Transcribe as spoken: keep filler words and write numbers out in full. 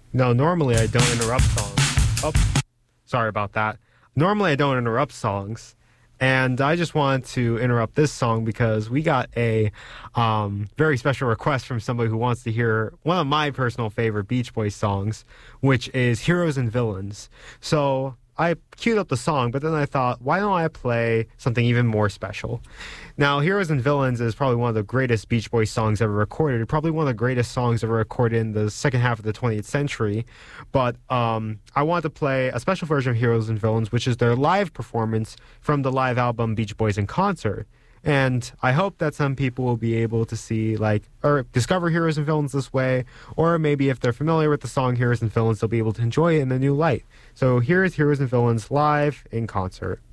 No, normally I don't interrupt songs. Oh, sorry about that. Normally I don't interrupt songs. And I just wanted to interrupt this song because we got a um, very special request from somebody who wants to hear one of my personal favorite Beach Boys songs, which is Heroes and Villains. So I queued up the song, but then I thought, why don't I play something even more special? Now, Heroes and Villains is probably one of the greatest Beach Boys songs ever recorded, probably one of the greatest songs ever recorded in the second half of the twentieth century. But um, I wanted to play a special version of Heroes and Villains, which is their live performance from the live album Beach Boys in Concert. And I hope that some people will be able to see, like, or discover Heroes and Villains this way, or maybe if they're familiar with the song Heroes and Villains, they'll be able to enjoy it in a new light. So here is Heroes and Villains live in concert.